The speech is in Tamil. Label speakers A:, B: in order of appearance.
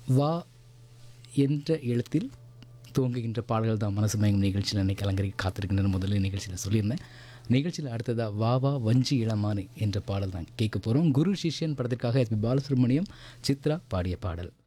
A: வா என்ற எழுத்தில் துவங்குகின்ற பாடல்கள் தான் மனசு மயங்கும் நிகழ்ச்சியில் அன்றைக்கி அலங்கரிக்க காத்திருக்கின்றன. முதல்ல நிகழ்ச்சியில் சொல்லியிருந்தேன். நிகழ்ச்சியில் அடுத்ததாக வா வா வஞ்சி இளமானே என்ற பாடல் தான் கேட்க போகிறோம். குரு சிஷ்யன் படத்திற்காக எஸ்பி பாலசுப்ரமணியம், சித்ரா பாடிய பாடல்.